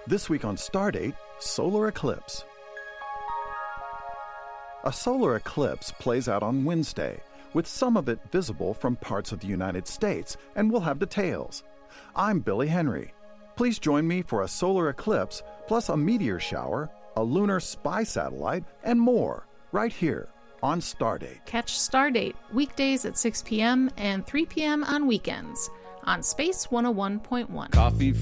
This week on Stardate, solar eclipse. A solar eclipse plays out on Wednesday, with some of it visible from parts of the United States, and we'll have details. I'm Billy Henry. Please join me for a solar eclipse, plus a meteor shower, a lunar spy satellite, and more, right here on Stardate. Catch Stardate weekdays at 6 p.m. and 3 p.m. on weekends on Space 101.1. Coffee